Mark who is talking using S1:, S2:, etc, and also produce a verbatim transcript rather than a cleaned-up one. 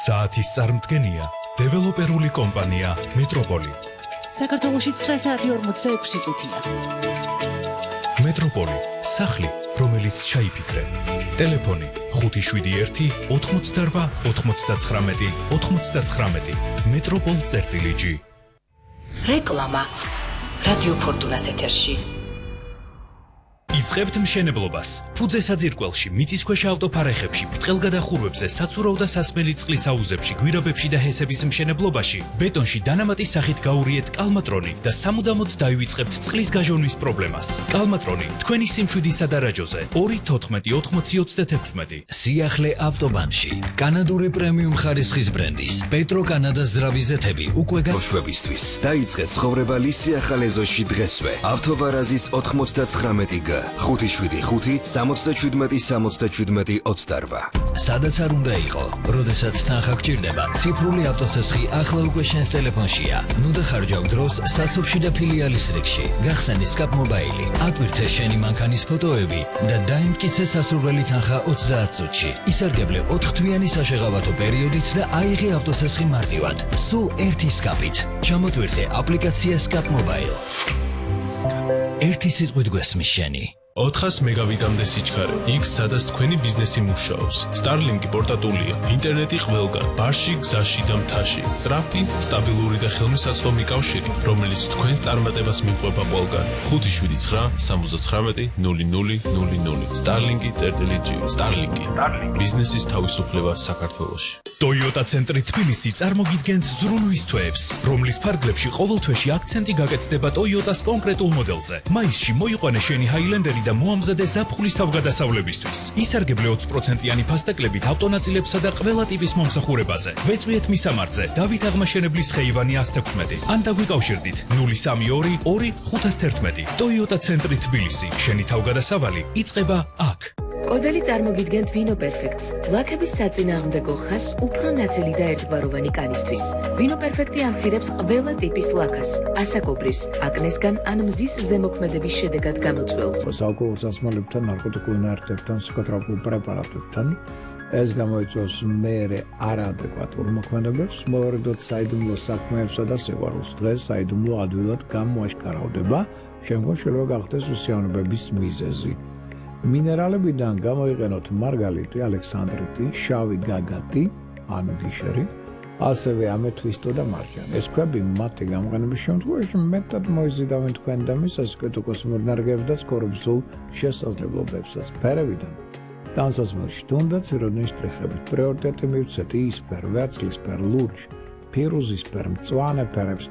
S1: საათის წარმდგენია დეველოპერული კომპანია მეტროპოლი.
S2: საქართველოში ცხრა საათი ორმოცდაექვსი წუთია.
S1: მეტროპოლი, სახლი, რომელიც ჩაიფიქრე. ტელეფონი ხუთი შვიდი ერთი ოთხმოცდარვა ოთხმოცდაცხრამეტი ოთხმოცდაცხრამეტი. მეტროპოლ წერტილი ჯი.
S2: რეკლამა რადიო ფორტუნას ეთერში.
S1: იწყებთ მშენებლობას. ფუძე საძირკველში, მიწისქვეშა ავტოფარეხებში, ბრტყელგადახურვებზე, საცურაო და სასმელი წყლის აუზებში, გვირაბებში და ჰესების მშენებლობაში, ბეტონში დანამატის სახით გაურიეთ კალმატრონი და სამუდამოდ დაივიწყებთ წყლის გაჟონვის პრობლემას. კალმატრონი თქვენი სიმშვიდისა და რაჯოზე ორი თოთხმეტი ოთხმოცი ოცდაექვსმეტი.
S3: სიახლე ავტობანში. კანადური პრემიუმ ხარისხის ბრენდის პეტრო კანადას ზრავი ზეთები უკვე
S4: ბავშვებისთვის. დაიწყეთ ცხოვრება ლისიახალ ეზოში დღესვე. ავტოვარაზის ოთხმოცდაცხრამეტი გ. ხუთი შვიდი ხუთი სამოცდაჩვიდმეტი სამოცდაჩვიდმეტი ოცდარვა.
S3: სადაც არ უნდა იყო, როდესაც თანხა გჭირდება, ციფრული ავტოსესხი ახლა უკვე შენს ტელეფონშია. ნუ დახარჯავ დროს საცობში და ფილიალის რიგში. გახსენი სკაპ მობაილი, ატვირთე შენი მანქანის ფოტოები და დაიმტკიცე სასურველი თანხა ოცდაათ წუთში. ისარგებლე ოთხთვიანი საშეღავათო პერიოდით და აიღე ავტოსესხი მარტივად. სულ ერთი სკაპით. ჩამოტვირთე აპლიკაცია სკაპ მობაილ. ერთი სიტყვით გვესმის შენი.
S5: ოთხას მეგავიტამდე სიჩქარე, იქ სადაც თქვენი ბიზნესი მუშაობს. Starlink პორტატულია, ინტერნეტი ყველგან, ბარში, გზაში და მთაში. სწრაფი, სტაბილური და ხელმისაწვდომი კავშირი, რომელიც თქვენს წარმატებას მიყვება ყველგან. ხუთი შვიდი ცხრა სამოცდაცხრამეტი ნული ნული ნული ნული. Starlink წერტილი ჯი. Starlink. ბიზნესის თავისუფლება საქართველოში.
S1: Toyota ცენტრი თბილისი წარმოგიდგენთ ზრუნვის თვეებს, რომლის ფარგლებში ყოველ თვეში აქცენტი გაკეთდება Toyota-ს კონკრეტულ მოდელზე. მაისში მოიყვანე შენი Highlander და მოამზადე ზაფხულის თავგადასავლებისთვის. ისარგებლე ოცი პროცენტიანი ფასტეკლებით ავტონაწილებსა და ყველა ტიპის მომსახურებაზე. ვეწვიეთ მისამართზე დავით აღმაშენებლის ხეივანი ასი თექვსმეტი. ან დაგვიკავშირდით ნული სამი ორი ორი ხუთას თერთმეტი. Toyota ცენტრი თბილისი. შენი თავგადასავალი იწყება აქ.
S6: კოდელი წარმოგიდგენთ ვინო პერფექტს. ლაქების საწინააღმდეგო ხაზს უფრო ნათელი და ერთგვაროვანი კანისთვის. ვინო პერფექტი ამცირებს ყველა ტიპის ლაქას, ასაკობრივს, აკნესგან ან მზის ზემოქმედების შედეგად გამოწვეულს.
S7: ალკოჰოლ სასმელებთან, ნარკოტიკულ ნაერთებთან, ფსიქოტროპულ პრეპარატებთან ეს გამოიწვევს მერე არაადეკვატურ მოქმედებას, მოერიდოთ საიდუმლო საქმეებსა და სიყვარულს. დღეს საიდუმლო ადვილად გამოაშკარავდება, შემდგომ შეიძლება გახდეს უსიამოვნებების მიზეზი. მინერალებიდან გამოიყენოთ მარგალიტი, ალექსანდრიტი, შავი გაგატი, ანუ გიშერი, ასევე ამეთვისტო და მარჯანი. ეს ქვები მათი გამოყენების შემთხვევაში მეტად მოიზიდავენ თქვენ და მის ასკეტოკოს მორნარგებს და ცხოვრების სულ შესაძლებლობებსაც. ფერებიდან ტანსაცმელში თუნდაც იროდნის შტრიხებით პრიორიტეტი მივცეთ იისფერ, ვერცხლისფერ, ლურჯ, ფირუზისფერ, მწვანე ფერებს